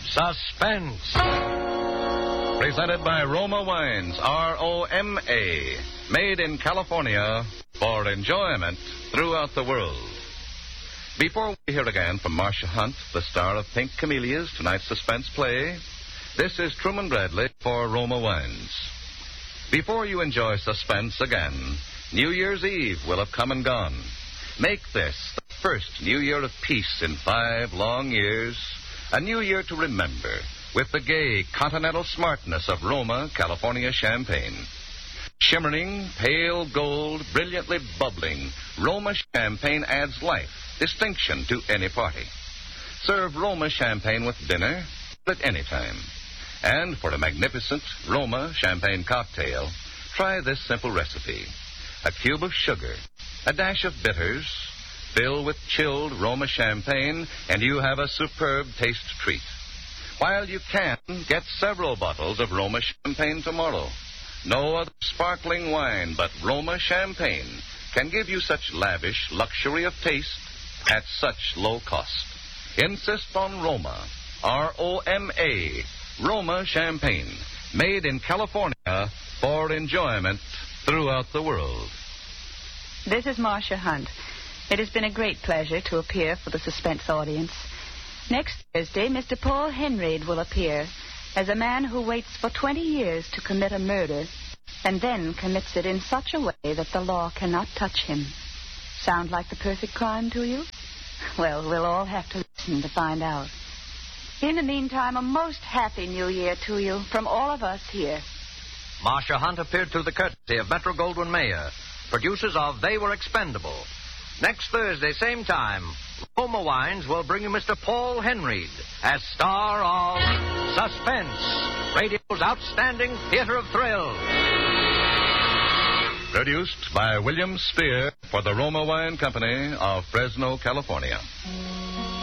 Suspense. Presented by Roma Wines, R-O-M-A. Made in California for enjoyment throughout the world. Before we hear again from Marcia Hunt, the star of Pink Camellias, tonight's suspense play, this is Truman Bradley for Roma Wines. Before you enjoy suspense again, New Year's Eve will have come and gone. Make this the first New Year of peace in 5 long years, a New Year to remember with the gay continental smartness of Roma, California champagne. Shimmering, pale gold, brilliantly bubbling, Roma champagne adds life, distinction to any party. Serve Roma champagne with dinner at any time. And for a magnificent Roma champagne cocktail, try this simple recipe. A cube of sugar, a dash of bitters, fill with chilled Roma champagne, and you have a superb taste treat. While you can, get several bottles of Roma champagne tomorrow. No other sparkling wine but Roma champagne can give you such lavish luxury of taste at such low cost. Insist on Roma, R-O-M-A, Roma champagne, made in California for enjoyment throughout the world. This is Marcia Hunt. It has been a great pleasure to appear for the suspense audience. Next Thursday, Mr. Paul Henreid will appear as a man who waits for 20 years to commit a murder and then commits it in such a way that the law cannot touch him. Sound like the perfect crime to you? Well, we'll all have to listen to find out. In the meantime, a most happy New Year to you from all of us here. Marcia Hunt appeared through the courtesy of Metro-Goldwyn-Mayer, producers of They Were Expendable. Next Thursday, same time, Roma Wines will bring you Mr. Paul Henreid as star of Suspense, radio's outstanding theater of thrills. Produced by William Spear for the Roma Wine Company of Fresno, California.